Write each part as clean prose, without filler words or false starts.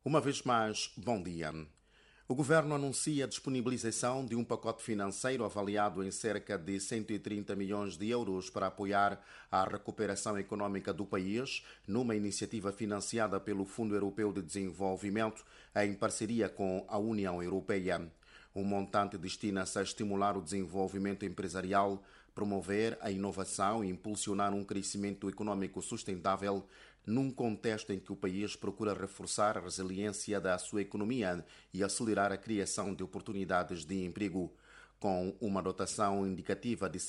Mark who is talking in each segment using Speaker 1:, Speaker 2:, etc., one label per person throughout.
Speaker 1: Uma vez mais, bom dia. O Governo anuncia a disponibilização de um pacote financeiro avaliado em cerca de 130 milhões de euros para apoiar a recuperação econômica do país, numa iniciativa financiada pelo Fundo Europeu de Desenvolvimento em parceria com a União Europeia. O montante destina-se a estimular o desenvolvimento empresarial, promover a inovação e impulsionar um crescimento econômico sustentável num contexto em que o país procura reforçar a resiliência da sua economia e acelerar a criação de oportunidades de emprego. Com uma dotação indicativa de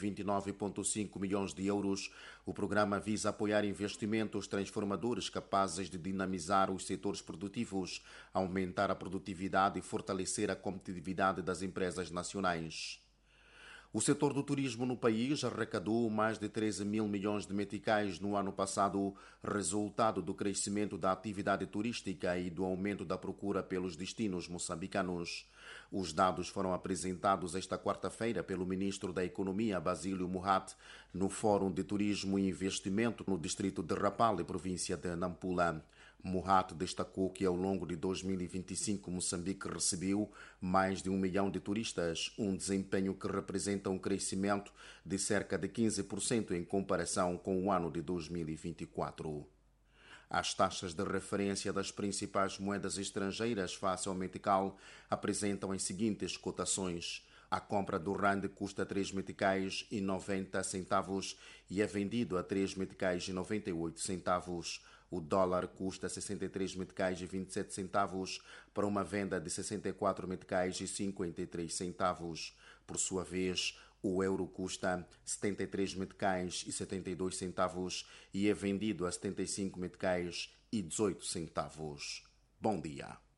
Speaker 1: 129,5 milhões de euros, o programa visa apoiar investimentos transformadores capazes de dinamizar os setores produtivos, aumentar a produtividade e fortalecer a competitividade das empresas nacionais. O setor do turismo no país arrecadou mais de 13 mil milhões de meticais no ano passado, resultado do crescimento da atividade turística e do aumento da procura pelos destinos moçambicanos. Os dados foram apresentados esta quarta-feira pelo ministro da Economia, Basílio Murat, no Fórum de Turismo e Investimento no distrito de Rapale, província de Nampula. Murat destacou que ao longo de 2025 Moçambique recebeu mais de 1 milhão de turistas, um desempenho que representa um crescimento de cerca de 15% em comparação com o ano de 2024. As taxas de referência das principais moedas estrangeiras face ao metical apresentam as seguintes cotações. A compra do rand custa 3 meticais e 90 centavos e é vendido a 3 meticais e 98 centavos. O dólar custa 63 meticais e 27 centavos para uma venda de 64 meticais e 53 centavos. Por sua vez, o euro custa 73 meticais e 72 centavos e é vendido a 75 meticais e 18 centavos. Bom dia.